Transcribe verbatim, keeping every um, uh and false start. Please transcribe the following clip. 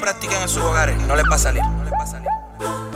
practiquen en sus hogares, no les va a salir. No les va a salir.